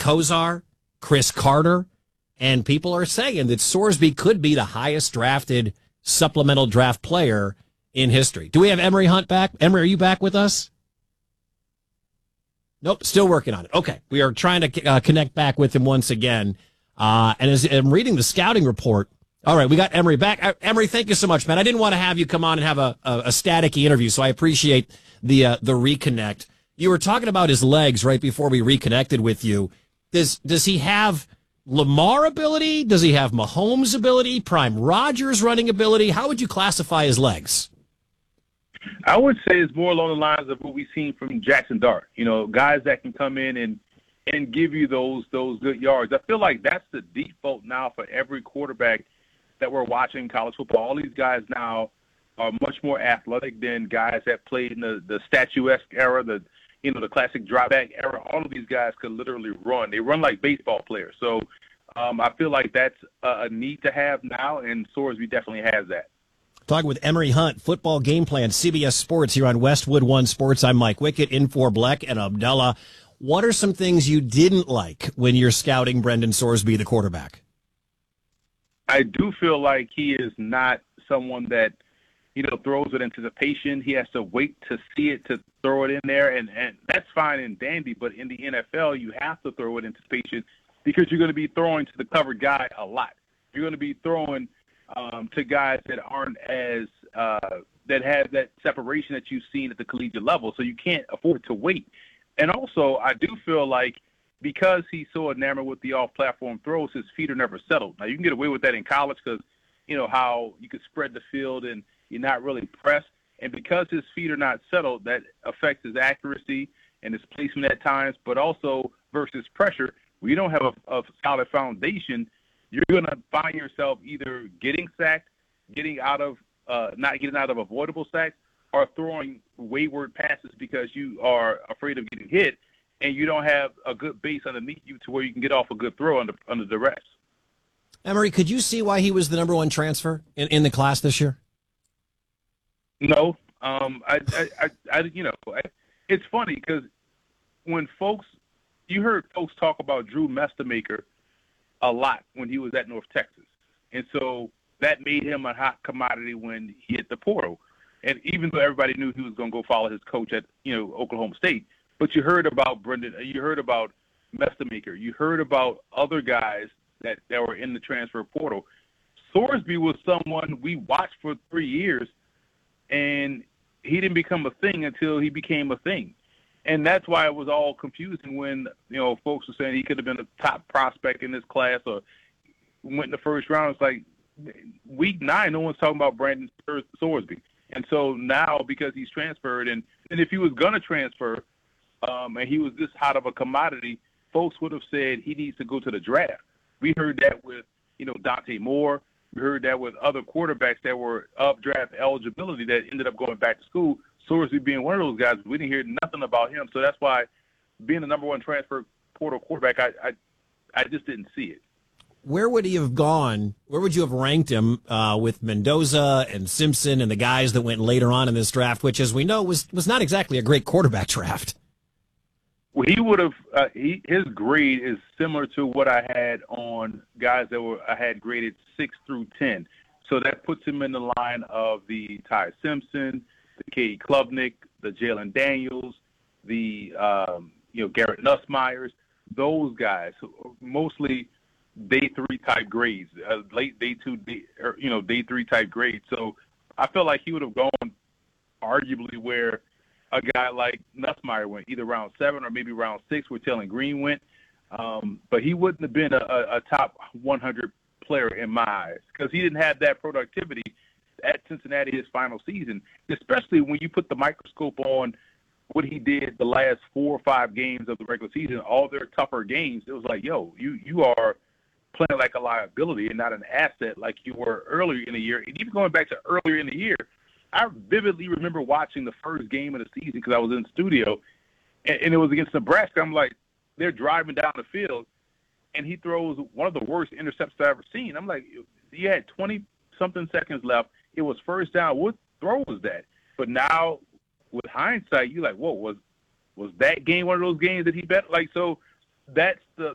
Kosar, Chris Carter, and people are saying that Sorsby could be the highest drafted supplemental draft player in history. Do we have Emory Hunt back? Emory, are you back with us? Nope, still working on it. Okay, we are trying to connect back with him once again. And as I'm reading the scouting report, all right, we got Emory back. Emory, thank you so much, man. I didn't want to have you come on and have a staticky interview, so I appreciate the reconnect. You were talking about his legs right before we reconnected with you. Does he have Lamar ability? Does he have Mahomes ability? Prime Rodgers running ability? How would you classify his legs? I would say it's more along the lines of what we've seen from Jackson Dart. You know, guys that can come in and give you those good yards. I feel like that's the default now for every quarterback that we're watching in college football. All these guys now are much more athletic than guys that played in the statuesque era, the classic drop back era. All of these guys could literally run. They run like baseball players. So I feel like that's a need to have now, and Sorsby definitely has that. Talking with Emory Hunt, football game plan, CBS Sports here on Westwood One Sports. I'm Mike Wickett, in for Bleck and Abdullah. What are some things you didn't like when you're scouting Brendan Sorsby, the quarterback? I do feel like he is not someone that, throws with anticipation. He has to wait to see it to throw it in there, and that's fine and dandy. But in the NFL, you have to throw it in anticipation because you're going to be throwing to the covered guy a lot. You're going to be throwing to guys that aren't as that have that separation that you've seen at the collegiate level. So you can't afford to wait. And also, I do feel like because he's so enamored with the off-platform throws, his feet are never settled. Now, you can get away with that in college because, how you can spread the field and you're not really pressed. And because his feet are not settled, that affects his accuracy and his placement at times, but also versus pressure. When you don't have a solid foundation, you're going to find yourself either getting sacked, not getting out of avoidable sacks, or throwing wayward passes because you are afraid of getting hit, and you don't have a good base underneath you to where you can get off a good throw under duress. Emory, could you see why he was the number one transfer in the class this year? No. It's funny because when you heard folks talk about Drew Mestamaker a lot when he was at North Texas. And so that made him a hot commodity when he hit the portal. And even though everybody knew he was going to go follow his coach at, Oklahoma State, but you heard about Brendan, you heard about Mestamaker, you heard about other guys that were in the transfer portal. Sorsby was someone we watched for 3 years, and he didn't become a thing until he became a thing. And that's why it was all confusing when, folks were saying he could have been a top prospect in this class or went in the first round. It's like week 9, no one's talking about Brandon Sorsby. And so now because he's transferred, and if he was going to transfer and he was this hot of a commodity, folks would have said he needs to go to the draft. We heard that with, Dante Moore. We heard that with other quarterbacks that were of draft eligibility that ended up going back to school. Sorsby being one of those guys, we didn't hear nothing about him. So that's why being the number one transfer portal quarterback, I just didn't see it. Where would he have gone? Where would you have ranked him with Mendoza and Simpson and the guys that went later on in this draft, which, as we know, was not exactly a great quarterback draft? Well, he would have. His grade is similar to what I had on guys I had graded 6 through 10. So that puts him in the line of the Ty Simpson, the Katie Klubnik, the Jalen Daniels, the Garrett Nussmeyers, those guys, mostly day 3 type grades, late day 2, day 3 type grades. So I felt like he would have gone arguably where a guy like Nussmeier went, either round 7 or maybe round 6, where Taylor Green went. But he wouldn't have been a top 100 player in my eyes because he didn't have that productivity at Cincinnati his final season, especially when you put the microscope on what he did the last 4 or 5 games of the regular season, all their tougher games. It was like, yo, you are playing like a liability and not an asset like you were earlier in the year. And even going back to earlier in the year, I vividly remember watching the first game of the season because I was in the studio, and it was against Nebraska. I'm like, they're driving down the field, and he throws one of the worst interceptions I've ever seen. I'm like, he had 20-something seconds left. It was first down. What throw was that? But now, with hindsight, you're like, whoa, was that game one of those games that he bet? Like, so that's the